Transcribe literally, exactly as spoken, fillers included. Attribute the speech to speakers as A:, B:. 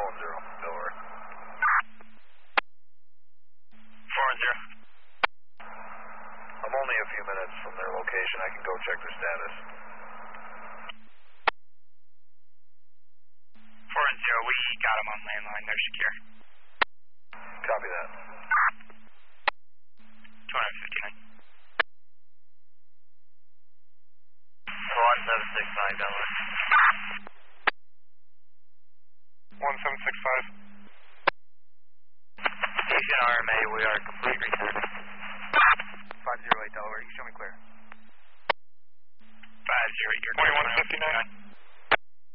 A: one zero, Delaware.
B: four one zero.
A: I'm only a few minutes from their location. I can go check their status.
B: four one zero, we got them on landline. They're secure.
A: Copy that.
B: two fifty-nine.
C: one seven six five, Delaware.
D: one seven six five.
C: Station R M A, we are complete return.
D: five zero eight, Delaware. You show me clear.
B: five zero eight, you're
D: twenty-one fifty-nine.